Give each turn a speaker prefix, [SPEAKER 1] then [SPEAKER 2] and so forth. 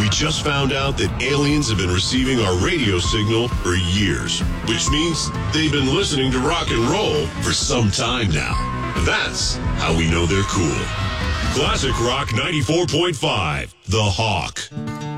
[SPEAKER 1] We just found out that aliens have been receiving our radio signal for years, which means they've been listening to rock and roll for some time now. That's how we know they're cool. Classic Rock 94.5, The Hawk.